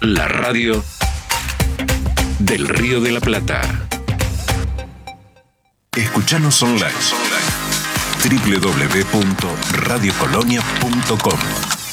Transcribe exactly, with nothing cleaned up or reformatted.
la radio del Río de la Plata. Escuchanos online, w w w punto radio colonia punto com.